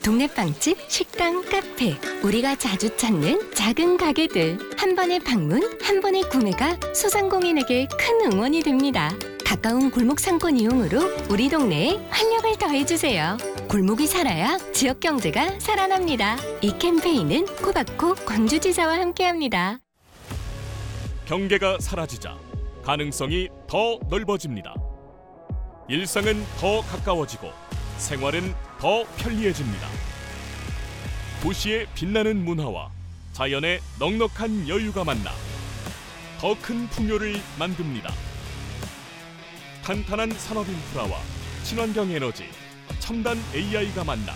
동네 빵집, 식당, 카페, 우리가 자주 찾는 작은 가게들. 한 번의 방문, 한 번의 구매가 소상공인에게 큰 응원이 됩니다. 가까운 골목 상권 이용으로 우리 동네에 활력을 더해주세요. 골목이 살아야 지역 경제가 살아납니다. 이 캠페인은 코바코 광주지사와 함께합니다. 경계가 사라지자 가능성이 더 넓어집니다. 일상은 더 가까워지고 생활은 더 편리해집니다. 도시의 빛나는 문화와 자연의 넉넉한 여유가 만나 더 큰 풍요를 만듭니다. 탄탄한 산업 인프라와 친환경 에너지, 첨단 AI가 만나